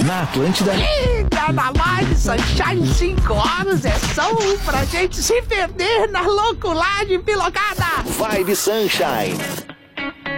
na Atlântida. Liga na Live Sunshine 5 horas, é só um pra gente se perder na louculagem pilocada. Vibe Sunshine.